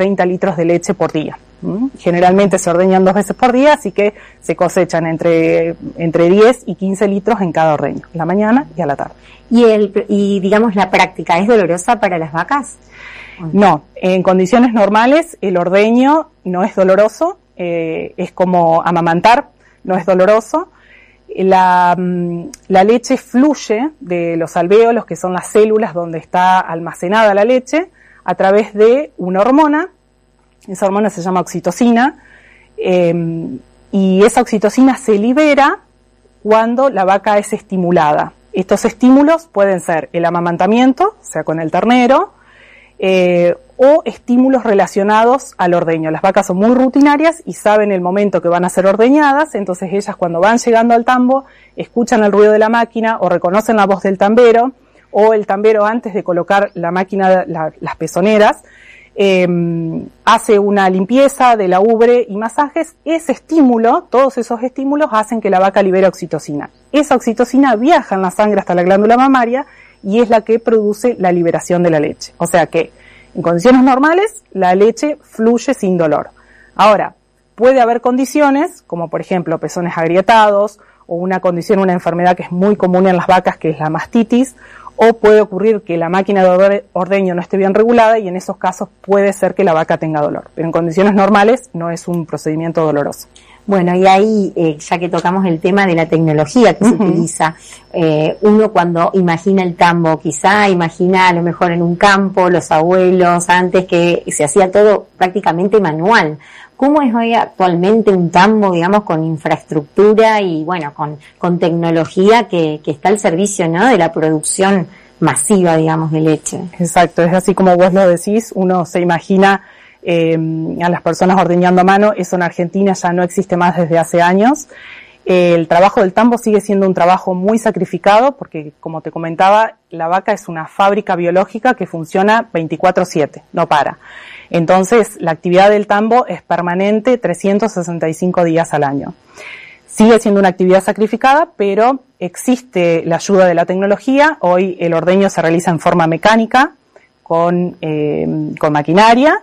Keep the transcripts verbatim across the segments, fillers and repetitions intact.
treinta litros de leche por día. ¿Mm? Generalmente se ordeñan dos veces por día, así que se cosechan entre, entre diez y quince litros en cada ordeño, a la mañana y a la tarde. ¿Y, el, y digamos, la práctica es dolorosa para las vacas? No, en condiciones normales el ordeño no es doloroso, eh, es como amamantar, no es doloroso. La, la leche fluye de los alvéolos, que son las células donde está almacenada la leche, a través de una hormona. Esa hormona se llama oxitocina, eh, y esa oxitocina se libera cuando la vaca es estimulada. Estos estímulos pueden ser el amamantamiento, o sea, con el ternero, eh, o estímulos relacionados al ordeño. Las vacas son muy rutinarias y saben el momento que van a ser ordeñadas, entonces ellas cuando van llegando al tambo escuchan el ruido de la máquina o reconocen la voz del tambero, o el tambero antes de colocar la máquina, la, las pezoneras, eh, hace una limpieza de la ubre y masajes. Ese estímulo, todos esos estímulos hacen que la vaca libere oxitocina. Esa oxitocina viaja en la sangre hasta la glándula mamaria y es la que produce la liberación de la leche. O sea que en condiciones normales la leche fluye sin dolor. Ahora, puede haber condiciones como por ejemplo pezones agrietados o una condición, una enfermedad que es muy común en las vacas, que es la mastitis, o puede ocurrir que la máquina de ordeño no esté bien regulada y en esos casos puede ser que la vaca tenga dolor. Pero en condiciones normales no es un procedimiento doloroso. Bueno, y ahí, eh, ya que tocamos el tema de la tecnología que uh-huh. se utiliza, eh, uno cuando imagina el tambo, quizá imagina a lo mejor en un campo, los abuelos, antes que se hacía todo prácticamente manual. ¿Cómo es hoy actualmente un tambo, digamos, con infraestructura y, bueno, con, con tecnología que, que está al servicio, ¿no?, de la producción masiva, digamos, de leche? Exacto, es así como vos lo decís, uno se imagina Eh, a las personas ordeñando a mano. Eso en Argentina ya no existe más desde hace años. Eh, el trabajo del tambo sigue siendo un trabajo muy sacrificado porque, como te comentaba, la vaca es una fábrica biológica que funciona veinticuatro siete, no para. Entonces, la actividad del tambo es permanente trescientos sesenta y cinco días al año. Sigue siendo una actividad sacrificada, pero existe la ayuda de la tecnología. Hoy el ordeño se realiza en forma mecánica, con, eh, con maquinaria.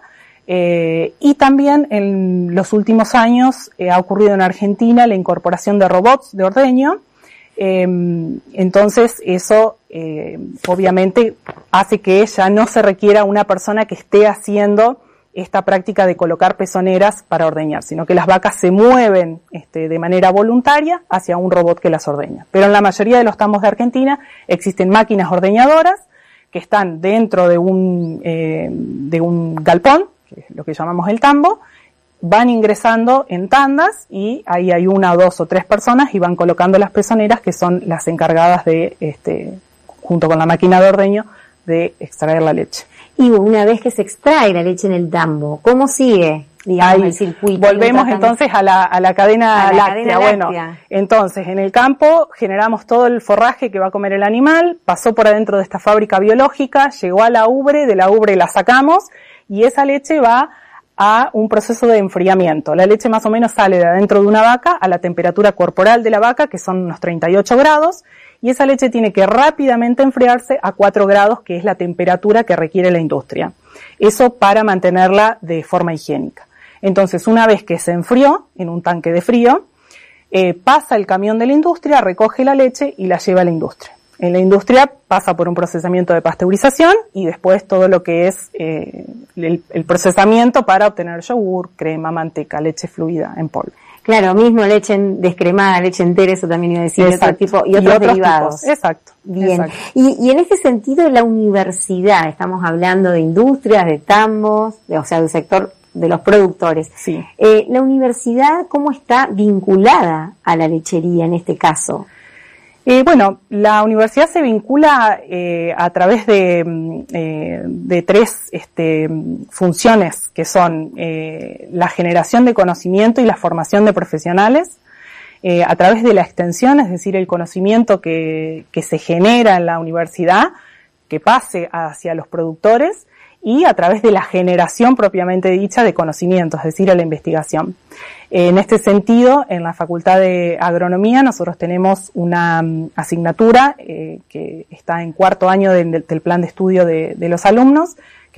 Eh, y también en los últimos años eh, ha ocurrido en Argentina la incorporación de robots de ordeño. Eh, entonces eso eh, obviamente hace que ya no se requiera una persona que esté haciendo esta práctica de colocar pezoneras para ordeñar, sino que las vacas se mueven este, de manera voluntaria hacia un robot que las ordeña. Pero en la mayoría de los tambos de Argentina existen máquinas ordeñadoras que están dentro de un, eh, de un galpón, que es lo que llamamos el tambo, van ingresando en tandas y ahí hay una o dos o tres personas y van colocando las pezoneras, que son las encargadas de, este, junto con la máquina de ordeño, de extraer la leche. Y una vez que se extrae la leche en el tambo, ¿cómo sigue, digamos, ahí, el circuito? Volvemos entonces a la, a la cadena a la láctea. Cadena bueno, láctea. Entonces en el campo generamos todo el forraje que va a comer el animal, pasó por adentro de esta fábrica biológica, llegó a la ubre, de la ubre la sacamos, y esa leche va a un proceso de enfriamiento. La leche más o menos sale de adentro de una vaca a la temperatura corporal de la vaca, que son unos treinta y ocho grados, y esa leche tiene que rápidamente enfriarse a cuatro grados, que es la temperatura que requiere la industria. Eso para mantenerla de forma higiénica. Entonces, una vez que se enfrió en un tanque de frío, eh, pasa el camión de la industria, recoge la leche y la lleva a la industria. En la industria pasa por un procesamiento de pasteurización y después todo lo que es eh, el, el procesamiento para obtener yogur, crema, manteca, leche fluida en polvo. Claro, mismo leche descremada, leche entera, eso también iba a decir, otro tipo, y otros, y otros derivados. Tipos. Exacto. Bien. Exacto. Y, y en este sentido, la universidad, estamos hablando de industrias, de tambos, de, o sea, del sector de los productores. Sí. Eh, la universidad, ¿cómo está vinculada a la lechería en este caso? Eh, bueno, la universidad se vincula eh, a través de, eh, de tres este, funciones, que son eh, la generación de conocimiento y la formación de profesionales, eh, a través de la extensión, es decir, el conocimiento que, que se genera en la universidad, que pase hacia los productores, y a través de la generación propiamente dicha de conocimiento, es decir, a la investigación. En este sentido, en la Facultad de Agronomía nosotros tenemos una um, asignatura eh, que está en cuarto año de, de, del plan de estudio de, de los alumnos, que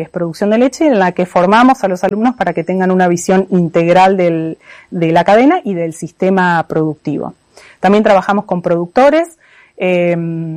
que es producción de leche, en la que formamos a los alumnos para que tengan una visión integral del, de la cadena y del sistema productivo. También trabajamos con productores, eh,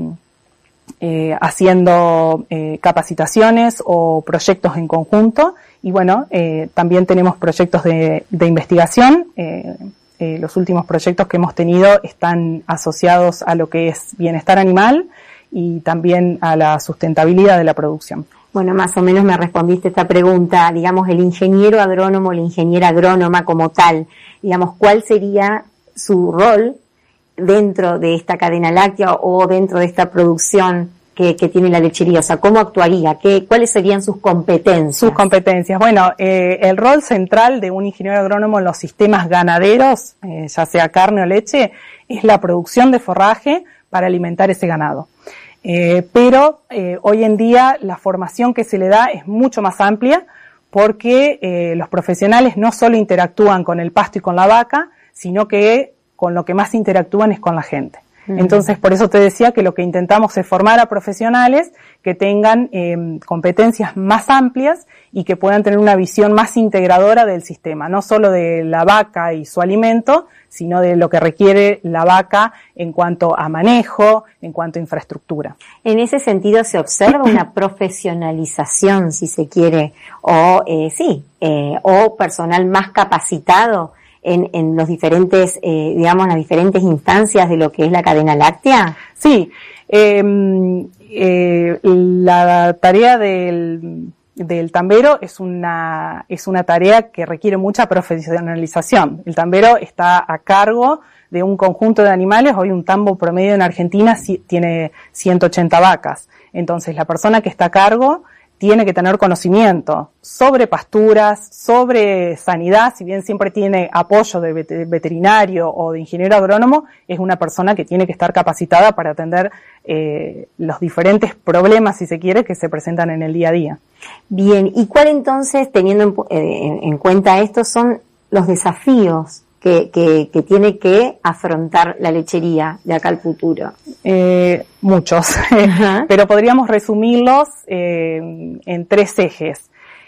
eh, haciendo eh, capacitaciones o proyectos en conjunto, y bueno, eh, también tenemos proyectos de, de investigación. eh, Eh, los últimos proyectos que hemos tenido están asociados a lo que es bienestar animal y también a la sustentabilidad de la producción. Bueno, más o menos me respondiste esta pregunta, digamos, el ingeniero agrónomo, la ingeniera agrónoma como tal, digamos, ¿cuál sería su rol dentro de esta cadena láctea o dentro de esta producción que, que tiene la lechería? O sea, ¿cómo actuaría? ¿Qué, ¿Cuáles serían sus competencias? Sus competencias. Bueno, eh, el rol central de un ingeniero agrónomo en los sistemas ganaderos, eh, ya sea carne o leche, es la producción de forraje para alimentar ese ganado. Eh, pero eh, hoy en día la formación que se le da es mucho más amplia porque eh, los profesionales no solo interactúan con el pasto y con la vaca, sino que con lo que más interactúan es con la gente. Entonces, por eso te decía que lo que intentamos es formar a profesionales que tengan eh, competencias más amplias y que puedan tener una visión más integradora del sistema, no solo de la vaca y su alimento, sino de lo que requiere la vaca en cuanto a manejo, en cuanto a infraestructura. En ese sentido, ¿se observa una profesionalización, si se quiere, o eh, sí, eh, o personal más capacitado En, en los diferentes, eh, digamos, las diferentes instancias de lo que es la cadena láctea? Sí, eh, eh, la tarea del, del tambero es una, es una tarea que requiere mucha profesionalización. El tambero está a cargo de un conjunto de animales. Hoy un tambo promedio en Argentina tiene ciento ochenta vacas. Entonces la persona que está a cargo tiene que tener conocimiento sobre pasturas, sobre sanidad, si bien siempre tiene apoyo de veterinario o de ingeniero agrónomo, es una persona que tiene que estar capacitada para atender eh, los diferentes problemas, si se quiere, que se presentan en el día a día. Bien, ¿y cuál entonces, teniendo en, eh, en cuenta esto, son los desafíos que, que, que tiene que afrontar la lechería de acá al futuro? Eh, muchos, uh-huh. Pero podríamos resumirlos eh, en tres ejes.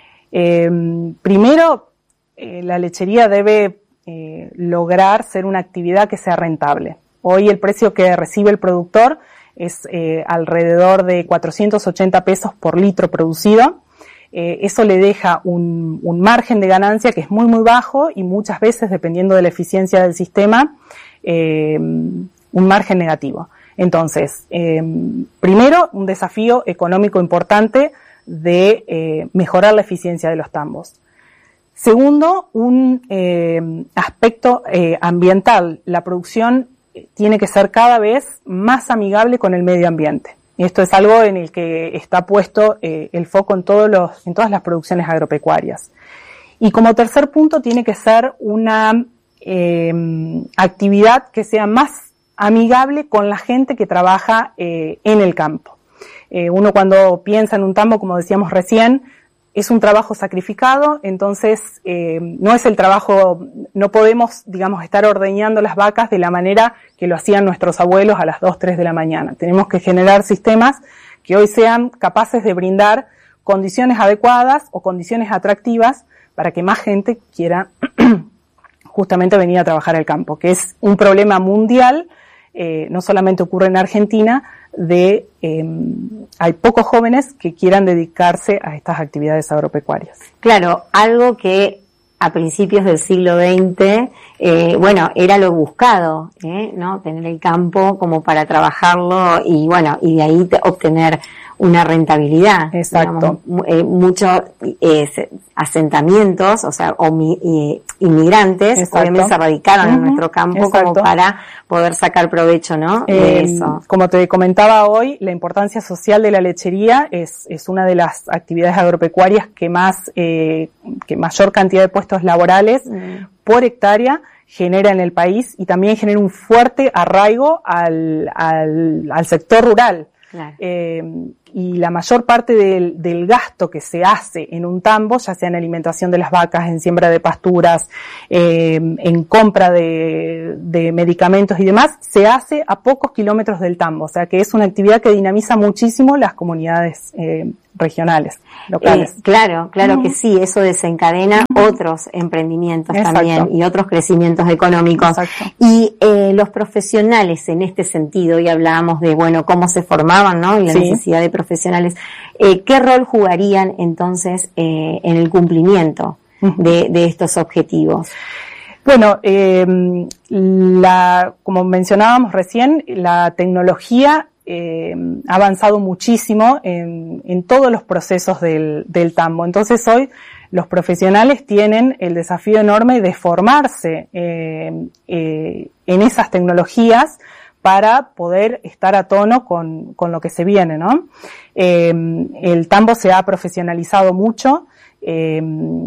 Eh, primero, eh, la lechería debe eh, lograr ser una actividad que sea rentable. Hoy el precio que recibe el productor es eh, alrededor de cuatrocientos ochenta pesos por litro producido. Eh, eso le deja un, un margen de ganancia que es muy muy bajo y muchas veces, dependiendo de la eficiencia del sistema, eh, un margen negativo. Entonces, eh, primero, un desafío económico importante de eh, mejorar la eficiencia de los tambos. Segundo, un eh, aspecto eh, ambiental. La producción tiene que ser cada vez más amigable con el medio ambiente. Y esto es algo en el que está puesto eh, el foco en todos los, en todas las producciones agropecuarias. Y como tercer punto, tiene que ser una eh, actividad que sea más amigable con la gente que trabaja eh, en el campo. Eh, uno cuando piensa en un tambo, como decíamos recién, es un trabajo sacrificado, entonces eh, no es el trabajo, no podemos, digamos, estar ordeñando las vacas de la manera que lo hacían nuestros abuelos a las dos, tres de la mañana. Tenemos que generar sistemas que hoy sean capaces de brindar condiciones adecuadas o condiciones atractivas para que más gente quiera justamente venir a trabajar al campo, que es un problema mundial. Eh, no solamente ocurre en Argentina, de eh, hay pocos jóvenes que quieran dedicarse a estas actividades agropecuarias. Claro, algo que a principios del siglo veinte, eh, bueno, era lo buscado, ¿eh? ¿no? Tener el campo como para trabajarlo y bueno, y de ahí te, obtener una rentabilidad. Exacto. Digamos, eh, muchos eh, asentamientos, o sea, o mi, eh, inmigrantes, Exacto. obviamente se radicaron uh-huh. en nuestro campo Exacto. como para poder sacar provecho, ¿no? Eh, de eso. Como te comentaba hoy, la importancia social de la lechería es, es una de las actividades agropecuarias que más, eh, que mayor cantidad de puestos laborales uh-huh. por hectárea genera en el país y también genera un fuerte arraigo al, al, al sector rural. Claro. Eh, y la mayor parte del, del gasto que se hace en un tambo, ya sea en alimentación de las vacas, en siembra de pasturas, eh, en compra de, de medicamentos y demás, se hace a pocos kilómetros del tambo. O sea que es una actividad que dinamiza muchísimo las comunidades eh, regionales, locales. Eh, claro, claro mm. que sí, eso desencadena mm. otros emprendimientos Exacto. también y otros crecimientos económicos. Exacto. Y eh, los profesionales en este sentido, y hablábamos de, bueno, cómo se formaban, ¿no? Y la sí. necesidad de profesionales, eh, ¿qué rol jugarían entonces eh, en el cumplimiento mm. de, de estos objetivos? Bueno, eh, la, como mencionábamos recién, la tecnología Eh, ha avanzado muchísimo en, en todos los procesos del, del tambo. Entonces hoy los profesionales tienen el desafío enorme de formarse eh, eh, en esas tecnologías para poder estar a tono con, con lo que se viene, ¿no? Eh, el tambo se ha profesionalizado mucho. Eh,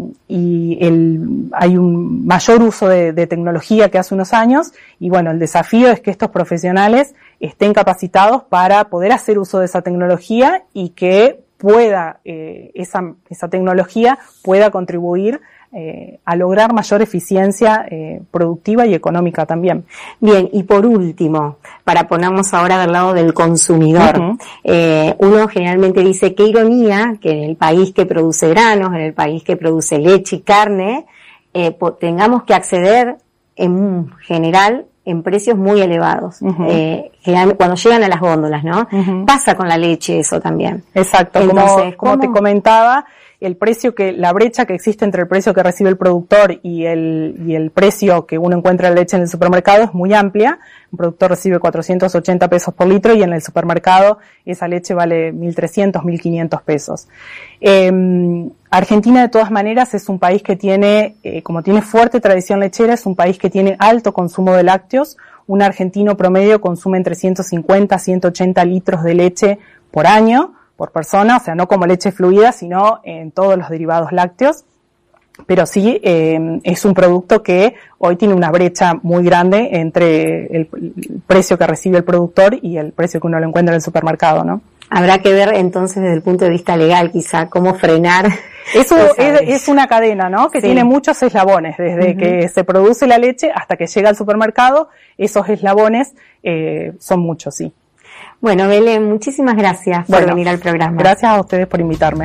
y el, hay un mayor uso de, de tecnología que hace unos años, y bueno, el desafío es que estos profesionales estén capacitados para poder hacer uso de esa tecnología y que pueda, eh, esa, esa tecnología pueda contribuir eh, a lograr mayor eficiencia eh, productiva y económica también. Bien, y por último, para ponernos ahora del lado del consumidor, uh-huh. eh, uno generalmente dice, qué ironía que en el país que produce granos, en el país que produce leche y carne, eh, po- tengamos que acceder en general en precios muy elevados, uh-huh. eh, cuando llegan a las góndolas, ¿no? Uh-huh. Pasa con la leche eso también. Exacto, Entonces, como, como te comentaba, el precio que, la brecha que existe entre el precio que recibe el productor y el, y el precio que uno encuentra en la leche en el supermercado es muy amplia. Un productor recibe cuatrocientos ochenta pesos por litro y en el supermercado esa leche vale mil trescientos, mil quinientos pesos. Eh, Argentina de todas maneras es un país que tiene, eh, como tiene fuerte tradición lechera, es un país que tiene alto consumo de lácteos. Un argentino promedio consume entre ciento cincuenta a ciento ochenta litros de leche por año, por persona, o sea, no como leche fluida, sino en todos los derivados lácteos. Pero sí, eh, es un producto que hoy tiene una brecha muy grande entre el, el precio que recibe el productor y el precio que uno lo encuentra en el supermercado, ¿no? Habrá que ver entonces desde el punto de vista legal quizá cómo frenar. Eso es, es una cadena, ¿no? Que sí. tiene muchos eslabones, desde uh-huh. que se produce la leche hasta que llega al supermercado. Esos eslabones eh, son muchos, sí. Bueno, Belén, muchísimas gracias por bueno, venir al programa. Gracias a ustedes por invitarme.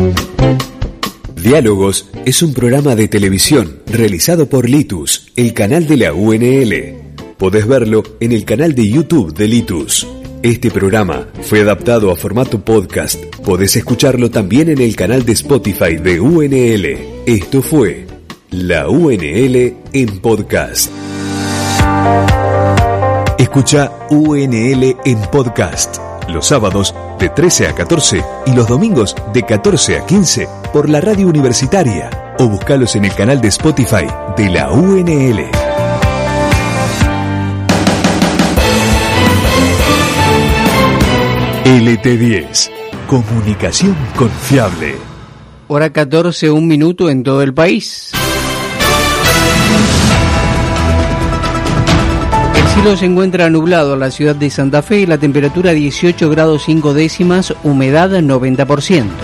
Diálogos es un programa de televisión realizado por Litus, el canal de la U N L. Podés verlo en el canal de YouTube de Litus. Este programa fue adaptado a formato podcast. Podés escucharlo también en el canal de Spotify de U N L. Esto fue La U N L en podcast. Escucha U N L en podcast los sábados de trece a catorce y los domingos de catorce a quince por la radio universitaria o buscalos en el canal de Spotify de la U N L. L T diez, comunicación confiable. Hora catorce, un minuto en todo el país. El cielo se encuentra nublado en la ciudad de Santa Fe y la temperatura dieciocho grados cinco décimas, humedad noventa por ciento.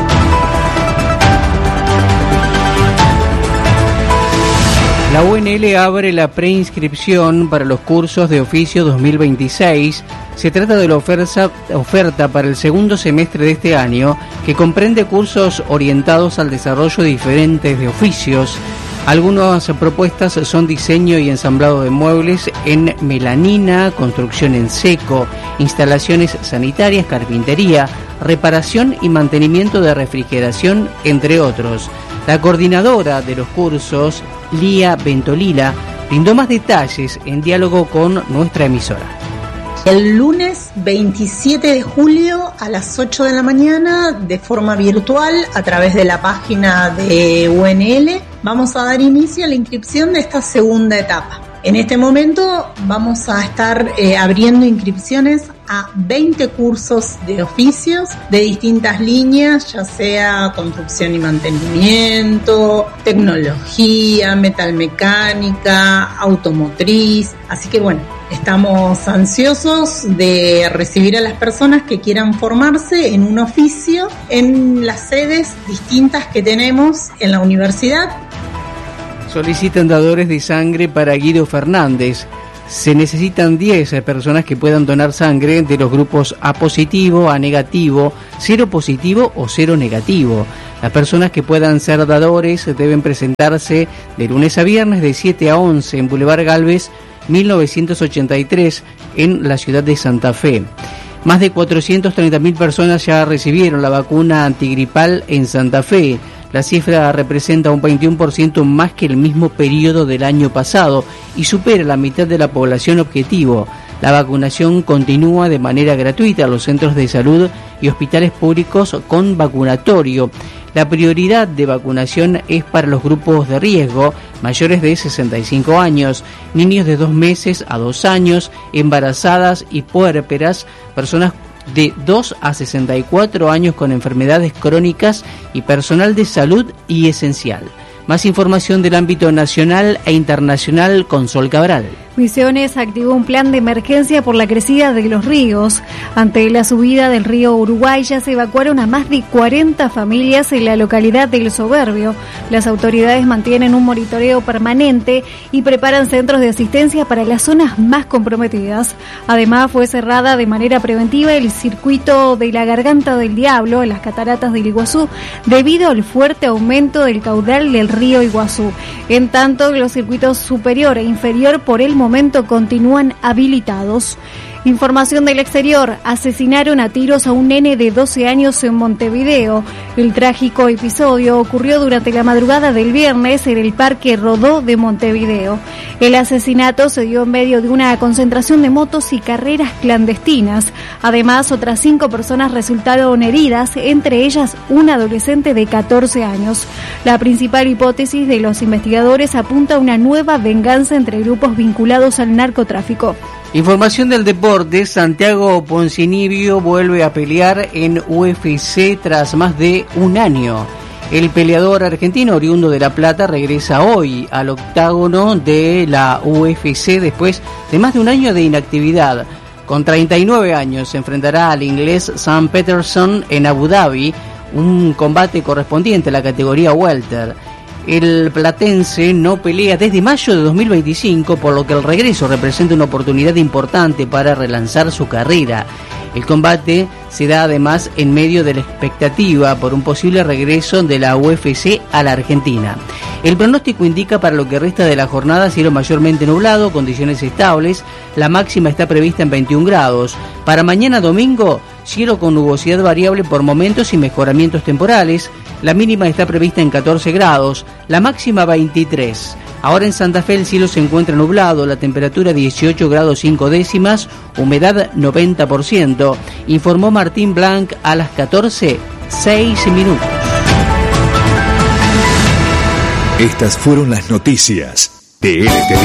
La U N L abre la preinscripción para los cursos de oficio dos mil veintiséis. Se trata de la oferta, oferta para el segundo semestre de este año, que comprende cursos orientados al desarrollo diferentes de oficios. Algunas propuestas son diseño y ensamblado de muebles en melanina, construcción en seco, instalaciones sanitarias, carpintería, reparación y mantenimiento de refrigeración, entre otros. La coordinadora de los cursos, Lía Ventolila, brindó más detalles en diálogo con nuestra emisora. El lunes veintisiete de julio a las ocho de la mañana, de forma virtual, a través de la página de U N L, vamos a dar inicio a la inscripción de esta segunda etapa. En este momento vamos a estar eh, abriendo inscripciones a veinte cursos de oficios de distintas líneas, ya sea construcción y mantenimiento, tecnología, metalmecánica, automotriz. Así que bueno, estamos ansiosos de recibir a las personas que quieran formarse en un oficio en las sedes distintas que tenemos en la universidad. Solicitan dadores de sangre para Guido Fernández. Se necesitan diez personas que puedan donar sangre de los grupos A positivo, A negativo, cero positivo o cero negativo. Las personas que puedan ser dadores deben presentarse de lunes a viernes de siete a once en Boulevard Galvez mil novecientos ochenta y tres en la ciudad de Santa Fe. Más de cuatrocientas treinta mil personas ya recibieron la vacuna antigripal en Santa Fe. La cifra representa un veintiuno por ciento más que el mismo periodo del año pasado y supera la mitad de la población objetivo. La vacunación continúa de manera gratuita en los centros de salud y hospitales públicos con vacunatorio. La prioridad de vacunación es para los grupos de riesgo, mayores de sesenta y cinco años, niños de dos meses a dos años, embarazadas y puérperas, personas de dos a sesenta y cuatro años con enfermedades crónicas y personal de salud y esencial. Más información del ámbito nacional e internacional con Sol Cabral. Misiones activó un plan de emergencia por la crecida de los ríos. Ante la subida del río Uruguay ya se evacuaron a más de cuarenta familias en la localidad del Soberbio. Las autoridades mantienen un monitoreo permanente y preparan centros de asistencia para las zonas más comprometidas. Además, fue cerrada de manera preventiva el circuito de la Garganta del Diablo en las cataratas del Iguazú debido al fuerte aumento del caudal del río Iguazú. En tanto, los circuitos superior e inferior por el momento momento continúan habilitados. Información del exterior. Asesinaron a tiros a un nene de doce años en Montevideo. El trágico episodio ocurrió durante la madrugada del viernes en el Parque Rodó de Montevideo. El asesinato se dio en medio de una concentración de motos y carreras clandestinas. Además, otras cinco personas resultaron heridas, entre ellas un adolescente de catorce años. La principal hipótesis de los investigadores apunta a una nueva venganza entre grupos vinculados al narcotráfico. Información del deporte. Santiago Ponzinibbio vuelve a pelear en U F C tras más de un año. El peleador argentino oriundo de La Plata regresa hoy al octágono de la U F C después de más de un año de inactividad. Con treinta y nueve años se enfrentará al inglés Sam Peterson en Abu Dhabi, un combate correspondiente a la categoría welter. El platense no pelea desde mayo de dos mil veinticinco, por lo que el regreso representa una oportunidad importante para relanzar su carrera. El combate se da además en medio de la expectativa por un posible regreso de la U F C a la Argentina. El pronóstico indica para lo que resta de la jornada cielo mayormente nublado, condiciones estables, la máxima está prevista en veintiún grados. Para mañana domingo, cielo con nubosidad variable por momentos y mejoramientos temporales, la mínima está prevista en catorce grados, la máxima veintitrés. Ahora en Santa Fe el cielo se encuentra nublado, la temperatura dieciocho grados cinco décimas, humedad noventa por ciento, informó Martín Blanc a las catorce, seis minutos. Estas fueron las noticias de L T V.